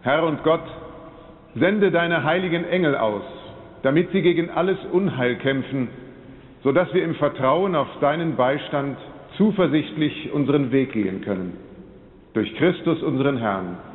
Herr und Gott, sende deine heiligen Engel aus, damit sie gegen alles Unheil kämpfen, so dass wir im Vertrauen auf deinen Beistand zuversichtlich unseren Weg gehen können. Durch Christus unseren Herrn.